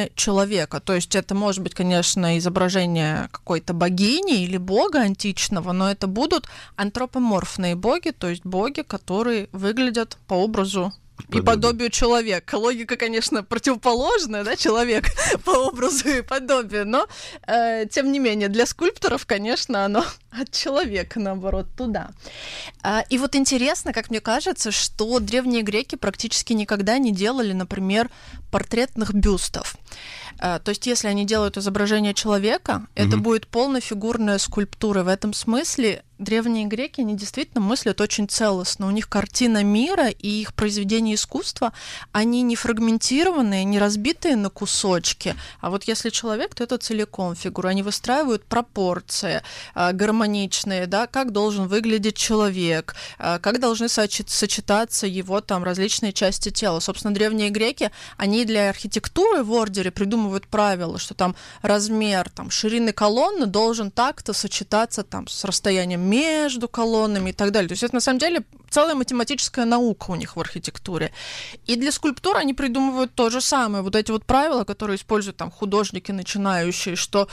изображение человека. То есть это может быть, конечно, изображение какой-то богини или бога античного, но это будут антропоморфные боги, то есть боги, которые выглядят по образу и подобию человека. Логика, конечно, противоположная, да, человек по образу и подобию, но, тем не менее, для скульпторов, конечно, оно от человека, наоборот, туда. И вот интересно, как мне кажется, что древние греки практически никогда не делали, например, портретных бюстов. То есть, если они делают изображение человека, это будет полнофигурная скульптура. В этом смысле древние греки, они действительно мыслят очень целостно. У них картина мира и их произведения искусства, они не фрагментированные, не разбитые на кусочки. А вот если человек, то это целиком фигура. Они выстраивают пропорции гармоничные, да, как должен выглядеть человек, как должны сочетаться его там различные части тела. Собственно, древние греки, они для архитектуры в ордере придумывают правила, что там размер там, ширины колонны должен так-то сочетаться там, с расстоянием между колоннами и так далее. То есть это на самом деле целая математическая наука у них в архитектуре. И для скульптур они придумывают то же самое. Вот эти вот правила, которые используют там художники начинающие, что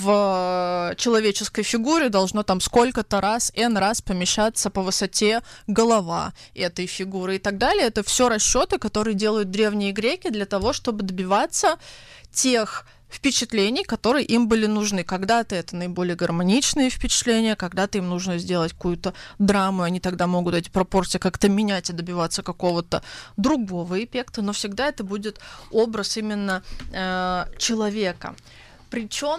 в человеческой фигуре должно там сколько-то раз, n раз помещаться по высоте голова этой фигуры и так далее. Это все расчеты, которые делают древние греки для того, чтобы добиваться тех впечатлений, которые им были нужны. Когда-то это наиболее гармоничные впечатления, когда-то им нужно сделать какую-то драму, они тогда могут эти пропорции как-то менять и добиваться какого-то другого эффекта, но всегда это будет образ именно человека. Причем,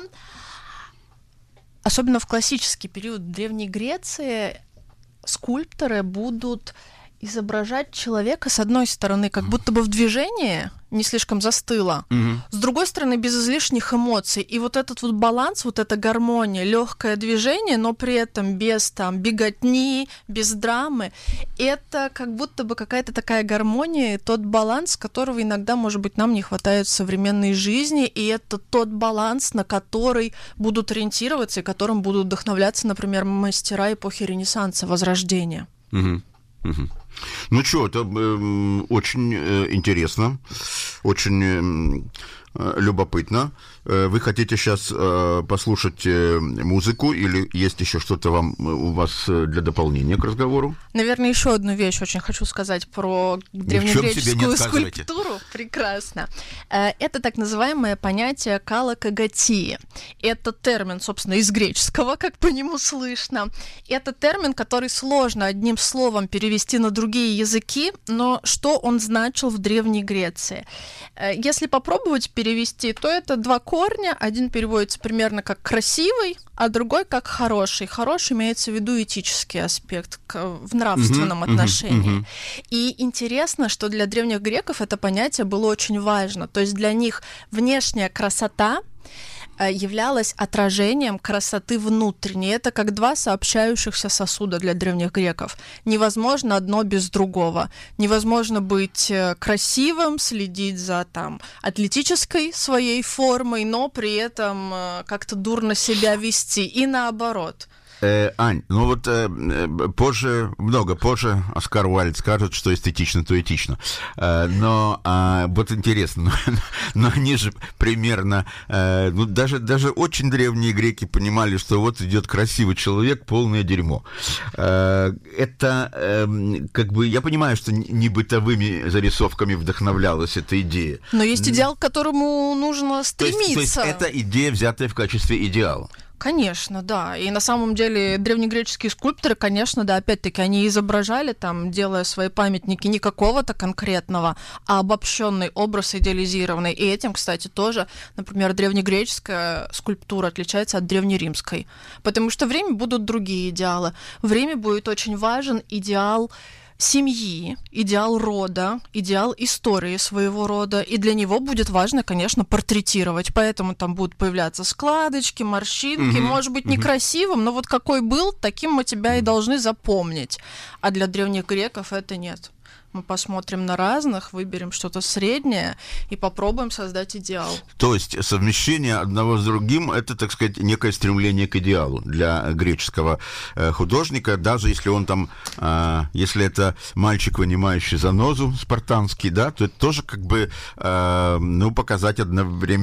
особенно в классический период Древней Греции, скульпторы будут изображать человека, с одной стороны, как будто бы в движении, не слишком застыло, с другой стороны, без излишних эмоций. И вот этот вот баланс, вот эта гармония, легкое движение, но при этом без там беготни, без драмы, это как будто бы какая-то такая гармония, тот баланс, которого иногда, может быть, нам не хватает в современной жизни, и это тот баланс, на который будут ориентироваться и которым будут вдохновляться, например, мастера эпохи Ренессанса, Возрождения. Ну что, это очень интересно, очень любопытно. Вы хотите сейчас послушать музыку или есть еще что-то у вас для дополнения к разговору? Наверное, еще одну вещь очень хочу сказать про древнегреческую скульптуру. Прекрасно. Это так называемое понятие калокагатии. Это термин, собственно, из греческого, как по нему слышно. Это термин, который сложно одним словом перевести на другие языки, но что он значил в Древней Греции? Если попробовать перевести, то это два корня. Один переводится примерно как «красивый», а другой как «хороший». «Хороший» имеется в виду этический аспект в нравственном отношении. И интересно, что для древних греков это понятие было очень важно. То есть для них внешняя красота являлась отражением красоты внутренней. Это как два сообщающихся сосуда для древних греков. Невозможно одно без другого. Невозможно быть красивым, следить за там, атлетической своей формой, но при этом как-то дурно себя вести. И наоборот. Ань, ну вот много позже Оскар Уайльд скажет, что эстетично, то этично. Но вот интересно, но они же примерно, ну даже очень древние греки понимали, что вот идет красивый человек, полное дерьмо. Это как бы, я понимаю, что не бытовыми зарисовками вдохновлялась эта идея. Но есть идеал, к которому нужно стремиться. То есть это идея, взятая в качестве идеала. Конечно, да. И на самом деле древнегреческие скульпторы, конечно, да, опять-таки, они изображали там, делая свои памятники, не какого-то конкретного, а обобщенный образ идеализированный. И этим, кстати, тоже, например, древнегреческая скульптура отличается от древнеримской. Потому что в Риме будут другие идеалы. В Риме будет очень важен идеал семьи, идеал рода, идеал истории своего рода, и для него будет важно, конечно, портретировать, поэтому там будут появляться складочки, морщинки, может быть, некрасивым, но вот какой был, таким мы тебя и должны запомнить, а для древних греков это нет. Мы посмотрим на разных, выберем что-то среднее и попробуем создать идеал. То есть совмещение одного с другим – это, так сказать, некое стремление к идеалу для греческого художника, даже если он там, если это мальчик, вынимающий занозу, спартанский, да, то это тоже как бы, ну, показать одновременно